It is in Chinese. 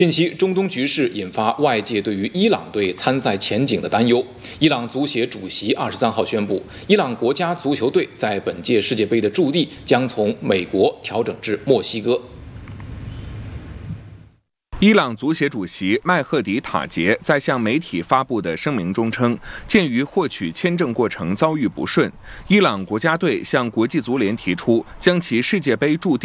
近期，中东局势引发外界对于伊朗队参赛前景的担忧。伊朗足协主席23号宣布，伊朗国家足球队在本届世界杯的驻地将从美国调整至墨西哥。 伊朗足协主席麦赫迪塔杰在向媒体发布的声明中称，鉴于获取签证过程遭遇不顺，伊朗国家队向国际足联提出将其世界杯驻地